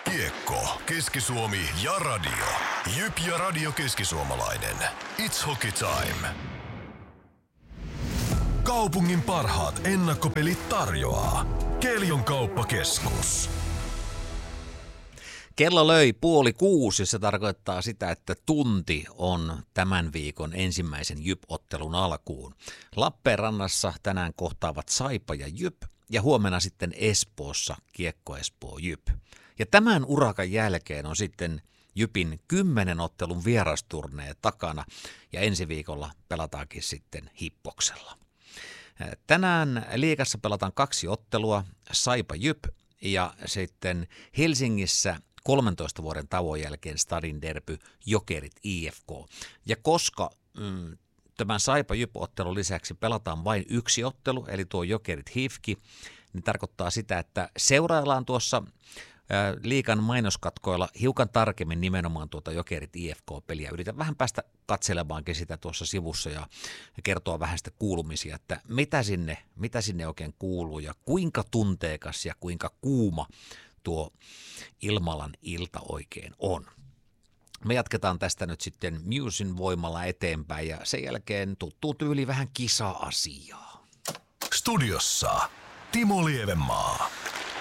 Kiekko, Keski-Suomi ja radio. Jyp ja Radio Keski-Suomalainen. It's hockey time. Kaupungin parhaat ennakkopelit tarjoaa Kelion kauppakeskus. Kello löi 5:30 ja se tarkoittaa sitä, että tunti on tämän viikon ensimmäisen Jyp-ottelun alkuun. Lappeenrannassa tänään kohtaavat Saipa ja Jyp ja huomenna sitten Espoossa Kiekko Espoo Jyp. Ja tämän urakan jälkeen on sitten Jypin 10 ottelun vierasturnee takana ja ensi viikolla pelataankin sitten Hippoksella. Tänään liigassa pelataan 2 ottelua, Saipa Jyp ja sitten Helsingissä 13 vuoden tauon jälkeen Stadin derby Jokerit IFK. Ja koska tämän Saipa Jyp-ottelun lisäksi pelataan vain 1 ottelu, eli tuo Jokerit HIFK, niin tarkoittaa sitä, että seuraillaan tuossa liigan mainoskatkoilla hiukan tarkemmin nimenomaan tuota Jokerit IFK-peliä. Yritän vähän päästä katselemaankin sitä tuossa sivussa ja kertoa vähän sitä kuulumisia, että mitä sinne oikein kuuluu ja kuinka tunteikas ja kuinka kuuma tuo Ilmalan ilta oikein on. Me jatketaan tästä nyt sitten Musin voimalla eteenpäin ja sen jälkeen tuttuu tyyli vähän kisa-asiaa. Studiossa Timo Lievenmaa.